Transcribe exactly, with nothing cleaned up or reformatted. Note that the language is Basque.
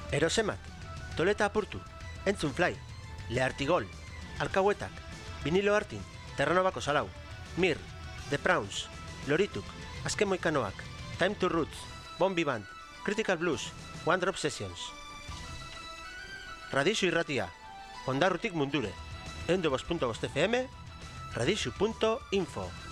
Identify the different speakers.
Speaker 1: Erosemat, Toleta apurtu, Entzun Fly, Leartigol, Alkauetak, Vinilo Artin, Terranobako Salau, Mir, The Prawns, Lorituk, Azken Moikanoak, Time to Roots, Bombi Band, Critical Blues, One Drop Sessions. Radixu irratia, Ondarrutik mundure, ehun eta bost puntu bost F M, radixu puntu info.